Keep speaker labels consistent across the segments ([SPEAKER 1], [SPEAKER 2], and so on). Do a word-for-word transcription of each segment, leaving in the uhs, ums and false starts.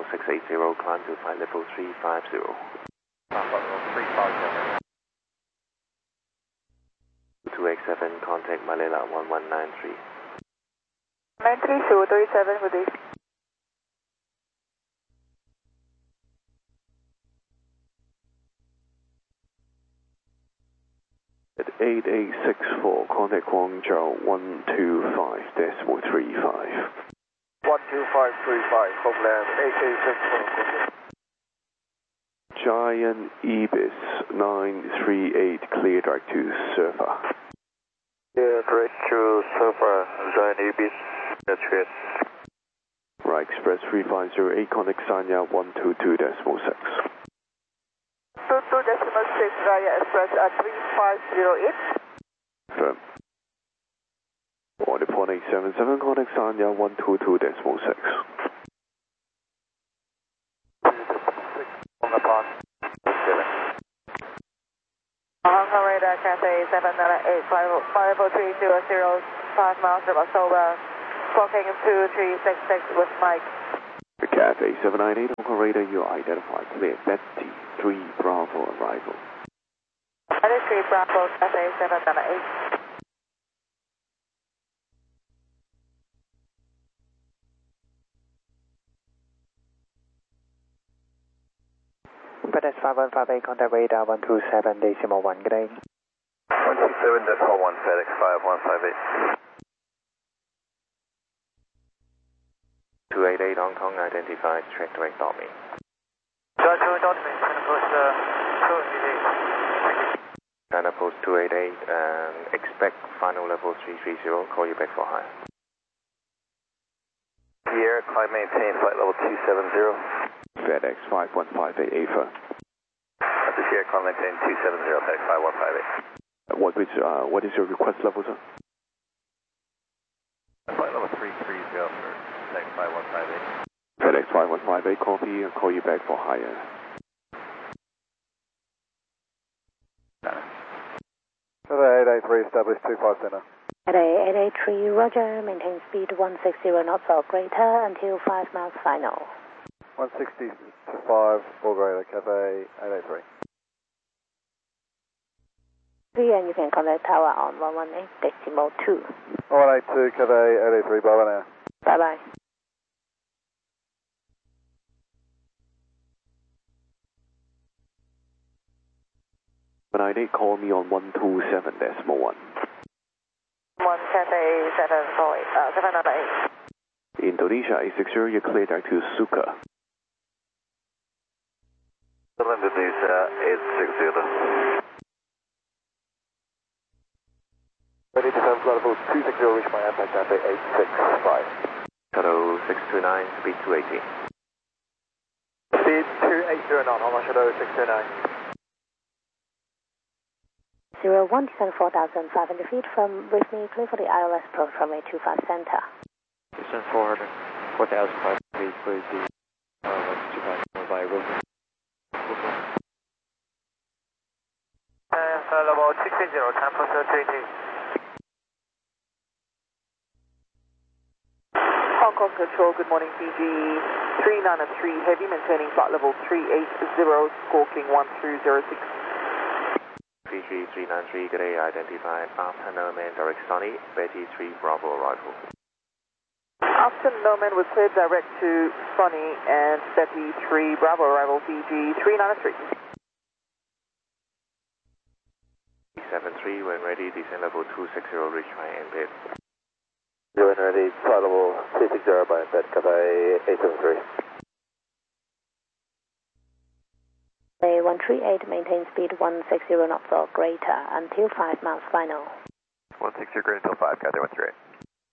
[SPEAKER 1] six eight zero, climb to flight level three five zero.
[SPEAKER 2] Flight level three five zero.
[SPEAKER 1] two eight seven, contact Manila one one nine three.
[SPEAKER 3] nine three two three seven, good day.
[SPEAKER 4] At eight eight six four, contact Guangzhou one two five decimal three five.
[SPEAKER 2] one two five three five, Homeland eight eight six four.
[SPEAKER 4] Giant Ibis nine three eight, clear direct to Surfer.
[SPEAKER 2] Yeah, direct to Surfer, Giant Ibis, that's it.
[SPEAKER 4] Right, Express three five zero eight, contact Sanya one two two decimal six.
[SPEAKER 3] two two decimal six, Raya Express at three five zero eight.
[SPEAKER 4] Firm. Order point eight seven seven, contact Sanya one two two decimal six.
[SPEAKER 2] On the path.
[SPEAKER 3] Hong Kong radar Cathay seven nine eight, flight level three zero zero, five miles from October, clocking two three six six with Mike.
[SPEAKER 4] Cathay seven nine eight, Hong Kong radar, you identified clear. Betty three Bravo arrival.
[SPEAKER 3] Betty three Bravo, Cathay seven nine eight.
[SPEAKER 5] FedEx five one five eight, contact radar one two seven decimal one, good day.
[SPEAKER 2] one two seven decimal one, FedEx five one five eight.
[SPEAKER 1] two eight eight, Hong Kong, identified, track direct dot me.
[SPEAKER 2] Direct to dot me, China Post two eight eight.
[SPEAKER 1] China Post two eight eight, um, expect final level three three zero, call you back for higher.
[SPEAKER 2] Pierre, climb maintain, flight level two seven zero.
[SPEAKER 4] FedEx five one five eight, A firm.
[SPEAKER 2] This is Pierre, climb maintain two seven zero, FedEx five one five eight.
[SPEAKER 4] What is, uh, what is your request level, sir?
[SPEAKER 2] Flight level three three zero for FedEx five one five eight.
[SPEAKER 4] FedEx five one five eight, copy, and call you back for higher.
[SPEAKER 2] eight eight three, established two five center.
[SPEAKER 6] Cathay eight eight three, roger, maintain speed one six zero knots or greater until five miles final.
[SPEAKER 2] one sixty to five, or greater, Cathay eight eight three.
[SPEAKER 6] Three, and you can contact tower on one one eight decimal two.
[SPEAKER 2] one eight two, Cathay eight eight three, bye bye now.
[SPEAKER 6] Bye bye.
[SPEAKER 4] When I did call me on one two seven decimal one.
[SPEAKER 3] one Cathay seven four eight, uh, seven nine eight.
[SPEAKER 4] Indonesia eight six zero, you clear direct to Suka.
[SPEAKER 2] Indonesia eight six zero. Ready to come flight level two six zero, reach my impact Cathay eight six five.
[SPEAKER 1] Shadow six two nine, speed two eighty.
[SPEAKER 2] Speed two eighty knot, Hong Kong Shadow six two nine.
[SPEAKER 6] zero one, descend four thousand five hundred feet from with me, clear for the I L S approach from a two five center.
[SPEAKER 5] Descend four hundred, four thousand five hundred feet, clear the I L S two five center by Rover.
[SPEAKER 2] And flight level two three zero, time for two eighty.
[SPEAKER 3] Hong Kong Control, good morning, B G three nine three, heavy, maintaining flight level three eight zero, squawking one three zero six.
[SPEAKER 1] P G three nine three, good day, identified, after Noman, direct Sunny, Betty three Bravo arrival.
[SPEAKER 3] After Noman was cleared direct to Sunny and Betty three Bravo arrival, B G three nine three.
[SPEAKER 1] seven three, when ready, descend level two six zero, reach my embed.
[SPEAKER 2] When ready, flight level two six zero by embed, Cathay eight seven three.
[SPEAKER 6] A one three eight, maintain speed one six zero knots or greater until five miles final.
[SPEAKER 2] one six zero greater until five, Cathay one three eight.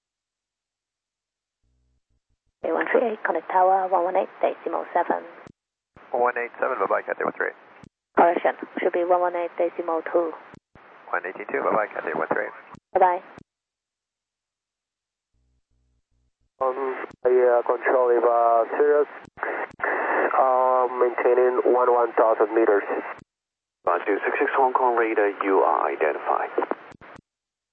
[SPEAKER 6] A one three eight, connect tower one one eight decimal seven.
[SPEAKER 2] one eight seven, bye bye, Cathay one three eight.
[SPEAKER 6] Correction, should be one one eight decimal two.
[SPEAKER 2] one eighty two, bye bye, Cathay one three eight.
[SPEAKER 6] Bye bye.
[SPEAKER 2] Um, yeah, control Eva, Sirius, uh, maintaining one one thousand meters.
[SPEAKER 4] Roger, six six Hong Kong radar, you are identified.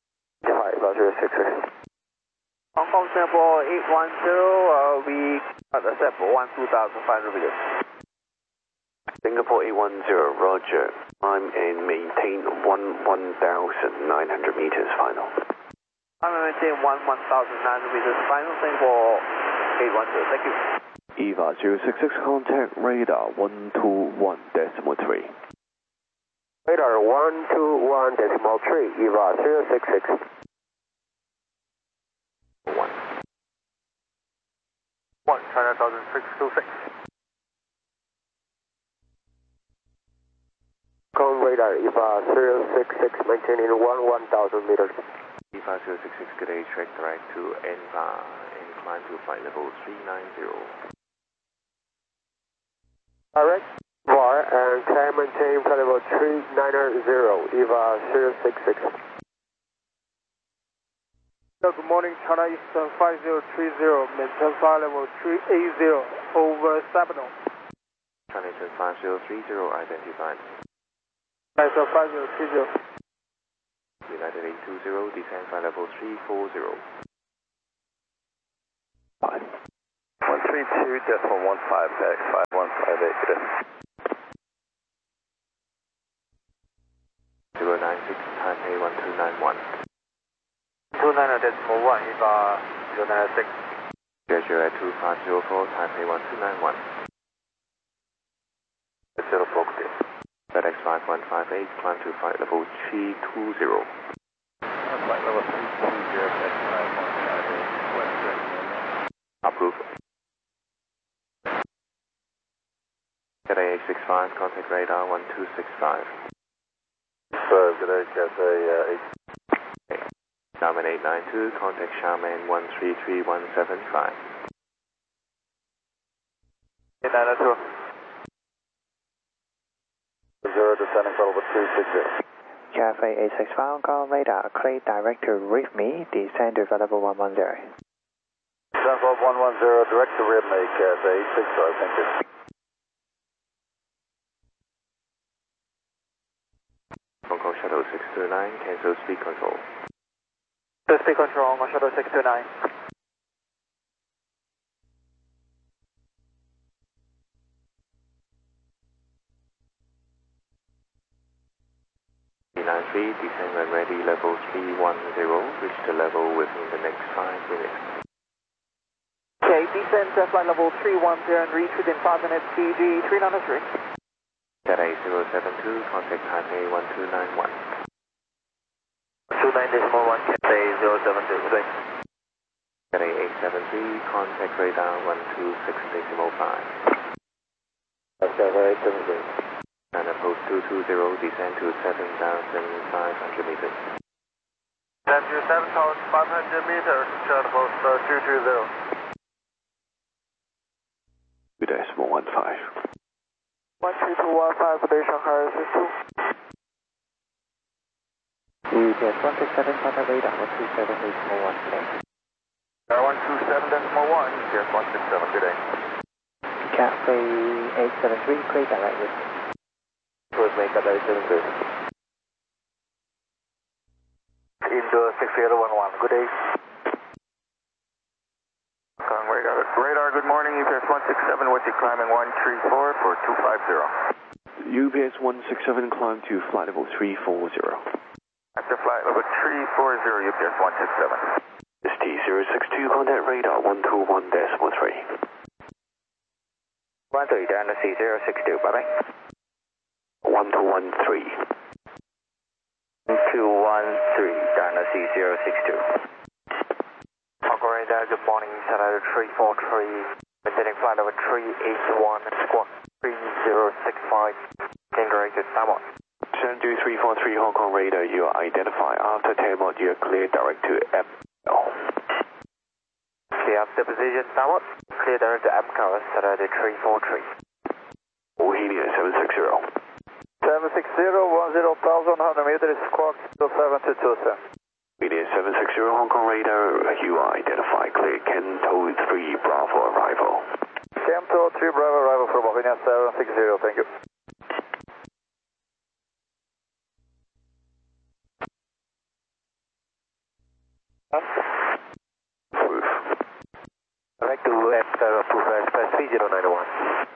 [SPEAKER 2] Hi, Roger, six six.
[SPEAKER 3] Hong Kong Singapore eight one zero, uh, we
[SPEAKER 2] Accept one two thousand five hundred meters.
[SPEAKER 4] Singapore eight one zero, roger. Climb and maintain one one thousand nine hundred meters final.
[SPEAKER 2] I'm maintain one one thousand nine hundred meters final. Singapore eight one zero, thank you.
[SPEAKER 4] EVA zero six six, contact radar one two one decimal three.
[SPEAKER 2] Radar one two one decimal three, EVA zero six six.
[SPEAKER 1] one.
[SPEAKER 2] one, China one thousand six two six. Cone radar, EVA zero six six, maintaining one one thousand meters.
[SPEAKER 1] EVA zero six six, good day, track direct to N V A and climb to flight level three nine zero.
[SPEAKER 2] Direct, V A R, and climb maintain flight level three nine zero, EVA zero six six.
[SPEAKER 7] Good morning, China Eastern five zero three zero, maintain flight level three eight zero, over Sabino.
[SPEAKER 1] China Eastern five zero three zero, identified.
[SPEAKER 7] China Eastern five zero three zero.
[SPEAKER 1] United eight two zero, descend flight level three four zero.
[SPEAKER 4] Five.
[SPEAKER 2] one three two decimal one five, X five one five eight, good day.
[SPEAKER 1] zero nine six, Taipei one two nine one.
[SPEAKER 2] two nine decimal one, EVA zero nine six.
[SPEAKER 1] Schedule at two five zero four, Taipei one two nine one.
[SPEAKER 2] zero four, good day.
[SPEAKER 1] FedEx five one five eight, climb to flight level three two zero.
[SPEAKER 2] Flight level three two zero, FedEx five one five eight,
[SPEAKER 1] Approved. Cathay eight six five, contact radar one two six five.
[SPEAKER 2] So, good day, Cathay uh, eight.
[SPEAKER 1] Xiamen eight nine two, contact Xiamen one three three one seven five.
[SPEAKER 2] eight nine two. Zero, descending flight level three six zero.
[SPEAKER 5] Cathay eight six five, call radar, clear direct to reef me, descend to flight level one one zero.
[SPEAKER 2] Descend flight one one zero, direct to reef me, Cathay eight six five, thank you.
[SPEAKER 1] Hong Kong Shuttle six two nine, cancel speed control.
[SPEAKER 7] The speed control on Shuttle six two nine.
[SPEAKER 1] three nine three, descend when ready, level three one zero, reach the level within the next five minutes.
[SPEAKER 7] Okay, descend to flight level three one zero and reach within five minutes, C G three nine three.
[SPEAKER 1] Cathay zero seven two, contact Taipei one two nine one.
[SPEAKER 2] two nine decimal one, Cathay zero seven two, good day.
[SPEAKER 1] Cathay eight seven three, contact radar one two six decimal five.
[SPEAKER 2] Cathay eight seven three.
[SPEAKER 1] China Post two two zero, descend to seven thousand five hundred meters.
[SPEAKER 2] Descend to seven thousand five hundred meters, China Post uh, two two zero.
[SPEAKER 4] Good decimal one five.
[SPEAKER 7] one three two one five, good day, Shanghai six two.
[SPEAKER 5] U P S one six seven, contact radar one two seven decimal one, thank you.
[SPEAKER 2] one two seven decimal one, U P S one six seven, good day.
[SPEAKER 5] Cathay eight seven three, clear direct with me.
[SPEAKER 2] Cruise make Cathay eight seven three. Indo six zero one one, good day. Kong radar, radar, good morning, U P S one six seven, what's your climbing one three four for two five zero.
[SPEAKER 4] U P S one six seven, climb to flight level three four zero.
[SPEAKER 2] After flight level three four zero, U P S one six seven.
[SPEAKER 4] S T zero six two, contact radar one two one decimal three.
[SPEAKER 2] one three, down to C zero six two, bye bye.
[SPEAKER 4] one two one three.
[SPEAKER 2] two one three, down to C zero six two. Hong Kong radar, good morning, Channel three four three, maintaining flight level three eight one, squawk three zero six five, gain directed Taiwan.
[SPEAKER 4] seven two three four three, Hong Kong radar, you are identified. After Taiwan, you are clear direct to M L.
[SPEAKER 2] Clear up the position, Taiwan. Clear direct to M C A R, Channel three four three.
[SPEAKER 4] Bohemia seven six zero.
[SPEAKER 2] seven six zero, one zero thousand one hundred meters, squawk seven two two seven.
[SPEAKER 4] Media seven six zero, Hong Kong radar, you are identified. Clear Kento three Bravo arrival.
[SPEAKER 2] Kento three Bravo arrival for Bohemia seven six zero, thank you.
[SPEAKER 4] Proof.
[SPEAKER 2] Direct to F Sierra Puma Express three zero nine one.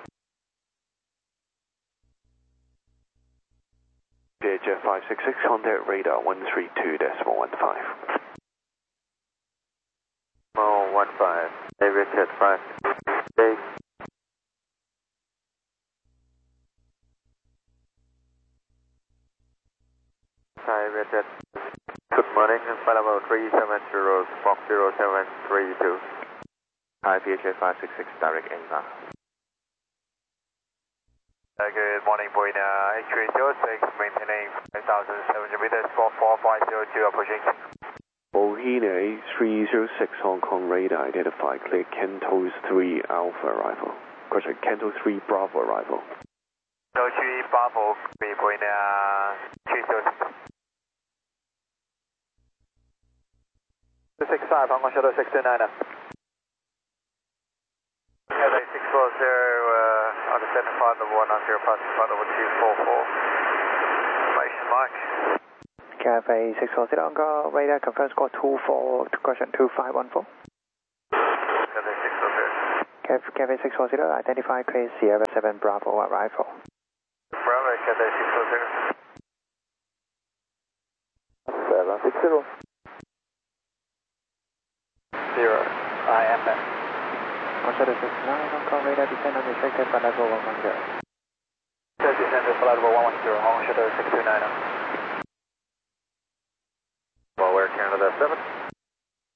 [SPEAKER 4] V H F five six six, contact radar one three two decimal one five.
[SPEAKER 2] Oh, one five. Hey, Richard, five. Hey. Hi, Richard. Good morning, flight level three seven zero, Fox zero seven three two.
[SPEAKER 1] Hi, V H F five six six, direct inbound.
[SPEAKER 2] Uh, good morning, Boeing uh, H three zero six, maintaining five thousand seven hundred meters, four four five zero two, approaching.
[SPEAKER 4] Bohina H three zero six, Hong Kong radar, identify clear Cantos three Alpha arrival. Question, Cantos three Bravo arrival.
[SPEAKER 2] No three Bravo, Boeing uh, three zero six. six five, Hong Kong Shuttle six two nine. L A six four zero, uh, on the center part of one zero, passing part over two four four. Information mark.
[SPEAKER 8] Cafe six four zero, Hong radar, confirm score two four, question two five one four.
[SPEAKER 2] Cafe six four zero.
[SPEAKER 8] Cafe six four zero, identify clear Sierra seven Bravo arrival.
[SPEAKER 2] Bravo, Cafe six four zero.
[SPEAKER 8] seven six zero.
[SPEAKER 2] Zero, I am there.
[SPEAKER 8] Shuttle six nine, Hong Kong radar, descend on restricted flight level one one zero.
[SPEAKER 2] Descend flight level one one zero, Hong Kong Shuttle six two nine. Well, where Canada seven?